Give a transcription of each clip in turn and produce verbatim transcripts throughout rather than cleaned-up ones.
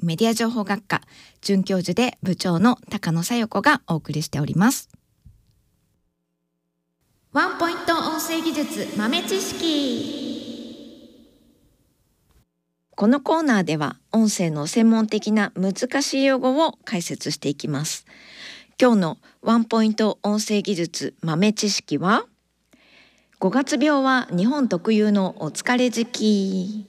メディア情報学科准教授で部長の高野紗代子がお送りしております。ワンポイント音声技術豆知識。このコーナーでは音声の専門的な難しい用語を解説していきます。今日のワンポイント音声技術豆知識は、ごがつ病は日本特有のお疲れ時期。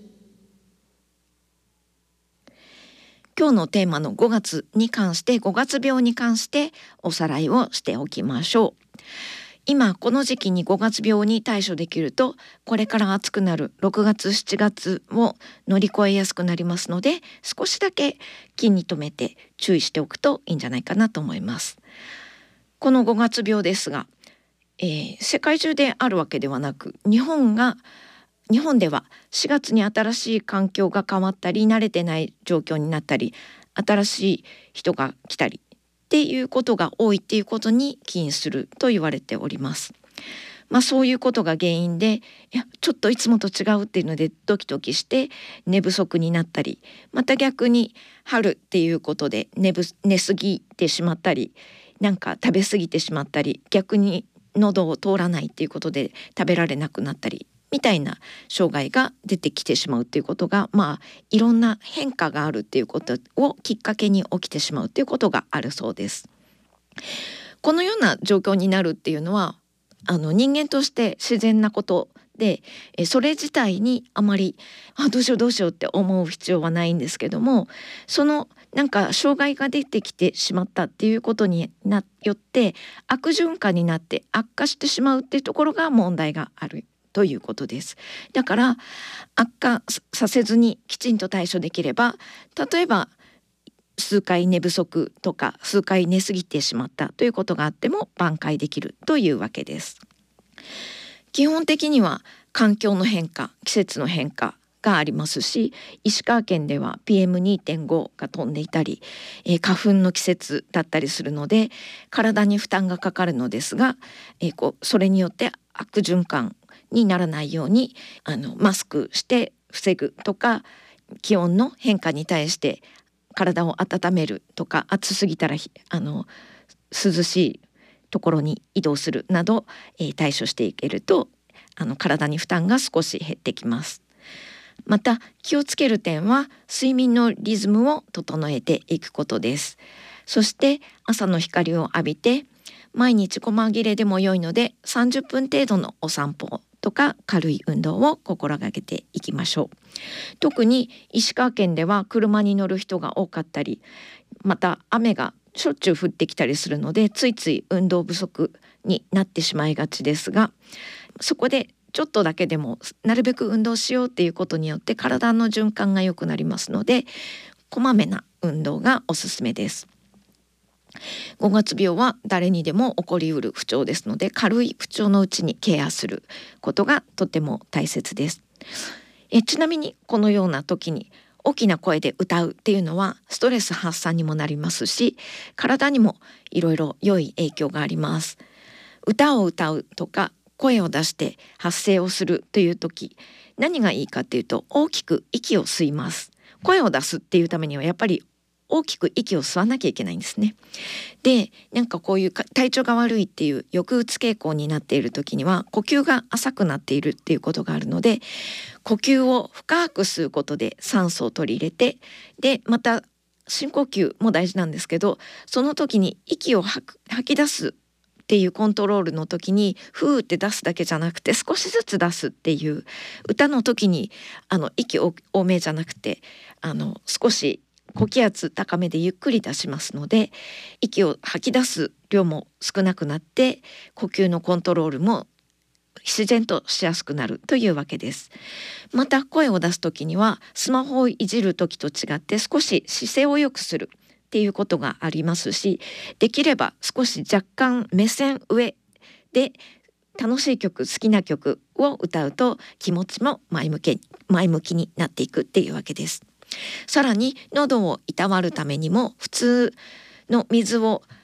今日のテーマのごがつに関してごがつ病に関しておさらいをしておきましょう。今この時期にごがつ病に対処できると、これから暑くなるろくがつしちがつを乗り越えやすくなりますので、少しだけ気に留めて注意しておくといいんじゃないかなと思います。このごがつ病ですが、えー、世界中であるわけではなく、日本が日本ではしがつに新しい環境が変わったり、慣れてない状況になったり、新しい人が来たりっていうことが多いっていうことに起因すると言われております。まあそういうことが原因で、いやちょっといつもと違うっていうのでドキドキして寝不足になったり、また逆に春っていうことで寝ぶ寝すぎてしまったり、なんか食べ過ぎてしまったり、逆に喉を通らないっていうことで食べられなくなったりみたいな障害が出てきてしまうっていうことが、まあいろんな変化があるっていうことをきっかけに起きてしまうっていうことがあるそうです。このような状況になるっていうのは、あの人間として自然なことで、えそれ自体にあまりあどうしようどうしようって思う必要はないんですけども、そのなんか障害が出てきてしまったっていうことによって悪循環になって悪化してしまうっていうところが問題があるということです。だから悪化させずにきちんと対処できれば、例えば数回寝不足とか数回寝すぎてしまったということがあっても挽回できるというわけです。基本的には環境の変化、季節の変化がありますし、石川県では ピーエムにてんご が飛んでいたり、えー、花粉の季節だったりするので体に負担がかかるのですが、えー、こうそれによって悪循環にならないようにあのマスクして防ぐとか、気温の変化に対して体を温めるとか、暑すぎたらあの涼しいところに移動するなど、えー、対処していけるとあの体に負担が少し減ってきます。また気をつける点は睡眠のリズムを整えていくことです。そして朝の光を浴びて毎日細切れでも良いのでさんじゅっぷん程度のお散歩とか軽い運動を心がけていきましょう。特に石川県では車に乗る人が多かったり、また雨がしょっちゅう降ってきたりするのでついつい運動不足になってしまいがちですが、そこでちょっとだけでもなるべく運動しようっていうことによって体の循環が良くなりますので、こまめな運動がおすすめです。ごがつ病は誰にでも起こりうる不調ですので、軽い不調のうちにケアすることがとても大切です。えちなみにこのような時に大きな声で歌うっていうのはストレス発散にもなりますし、体にもいろいろ良い影響があります。歌を歌うとか声を出して発声をするという時、何がいいかっていうと大きく息を吸います。声を出すっていうためにはやっぱり大きく息を吸わなきゃいけないんですね。で、なんかこういう体調が悪いっていう抑うつ傾向になっている時には呼吸が浅くなっているっていうことがあるので、呼吸を深く吸うことで酸素を取り入れて、でまた深呼吸も大事なんですけど、その時に息を吐く吐き出すっていうコントロールの時にふーって出すだけじゃなくて少しずつ出すっていう、歌の時にあの息多めじゃなくてあの少し呼気圧高めでゆっくり出しますので、息を吐き出す量も少なくなって呼吸のコントロールも自然としやすくなるというわけです。また声を出す時にはスマホをいじる時と違って少し姿勢を良くするっていうことがありますし、できれば少し若干目線上で楽しい曲、好きな曲を歌うと気持ちも前向き、前向きになっていくっていうわけです。さらに喉をいたわるためにも普通の水を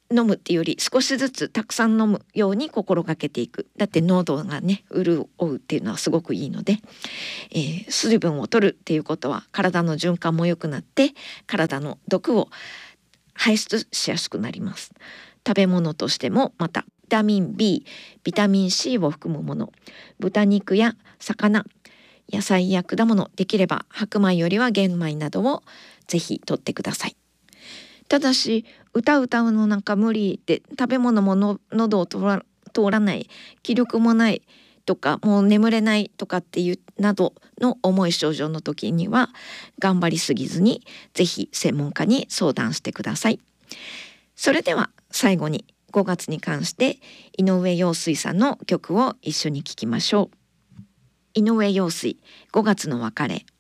飲むっていうより少しずつたくさん飲むように心がけていく。だって喉がね潤うっていうのはすごくいいので、えー、水分を取るっていうことは体の循環も良くなって体の毒を排出しやすくなります。食べ物としてもまたビタミン B、ビタミン C を含むもの、豚肉や魚、野菜や果物、できれば白米よりは玄米などをぜひ取ってください。ただし歌歌うのなんか無理で食べ物もの喉を通ら、通らない、気力もないとかもう眠れないとかっていうなどの重い症状の時には頑張りすぎずにぜひ専門家に相談してください。それでは最後にごがつに関して井上陽水さんの曲を一緒に聴きましょう。井上陽水、ごがつの別れ。